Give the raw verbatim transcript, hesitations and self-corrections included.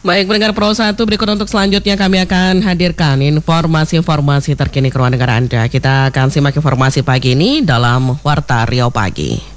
Baik, pendengar Pro satu, berikut untuk selanjutnya kami akan hadirkan informasi-informasi terkini ke ruang dengar Anda. Kita akan simak informasi pagi ini dalam Warta Riau Pagi.